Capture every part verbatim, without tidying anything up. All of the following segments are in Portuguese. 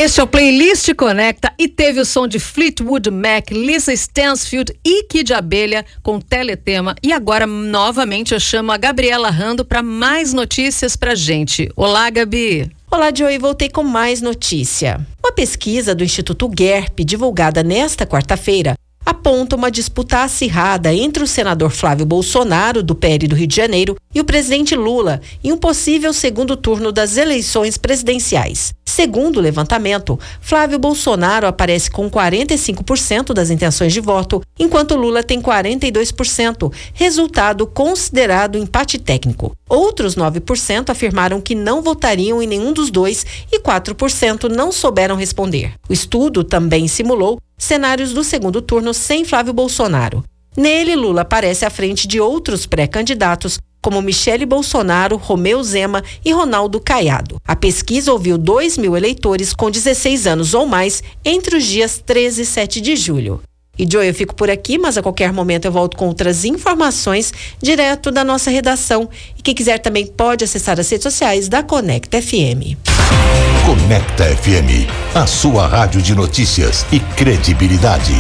Este é o Playlist Conecta e teve o som de Fleetwood Mac, Lisa Stansfield e Kid Abelha com Teletema. E agora, novamente, eu chamo a Gabriela Rando para mais notícias pra gente. Olá, Gabi. Olá, Joey, voltei com mais notícia. Uma pesquisa do Instituto GERP, divulgada nesta quarta-feira, aponta uma disputa acirrada entre o senador Flávio Bolsonaro, do P L do Rio de Janeiro, e o presidente Lula, em um possível segundo turno das eleições presidenciais. Segundo o levantamento, Flávio Bolsonaro aparece com quarenta e cinco por cento das intenções de voto, enquanto Lula tem quarenta e dois por cento, resultado considerado empate técnico. Outros nove por cento afirmaram que não votariam em nenhum dos dois e quatro por cento não souberam responder. O estudo também simulou cenários do segundo turno sem Flávio Bolsonaro. Nele, Lula aparece à frente de outros pré-candidatos, como Michele Bolsonaro, Romeu Zema e Ronaldo Caiado. A pesquisa ouviu dois mil eleitores com dezesseis anos ou mais entre os dias treze e sete de julho. E Joey, eu fico por aqui, mas a qualquer momento eu volto com outras informações direto da nossa redação. E quem quiser também pode acessar as redes sociais da Conecta F M. Conecta F M, a sua rádio de notícias e credibilidade.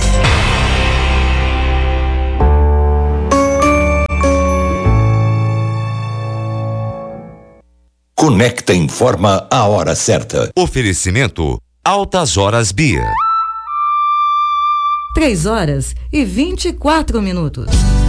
Conecta informa a hora certa. Oferecimento Altas Horas Bia. Três horas e vinte e quatro minutos.